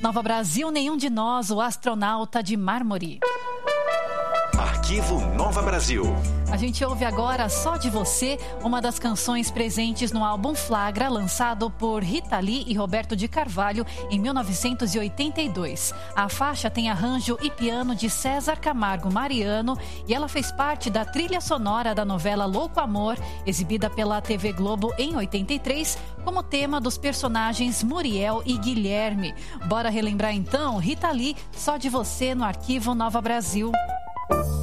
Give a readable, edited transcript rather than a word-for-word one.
Nova Brasil, Nenhum de Nós, o astronauta de mármore. Arquivo Nova Brasil. A gente ouve agora Só de Você, uma das canções presentes no álbum Flagra, lançado por Rita Lee e Roberto de Carvalho em 1982. A faixa tem arranjo e piano de César Camargo Mariano e ela fez parte da trilha sonora da novela Louco Amor, exibida pela TV Globo em 83, como tema dos personagens Muriel e Guilherme. Bora relembrar então, Rita Lee, Só de Você no Arquivo Nova Brasil.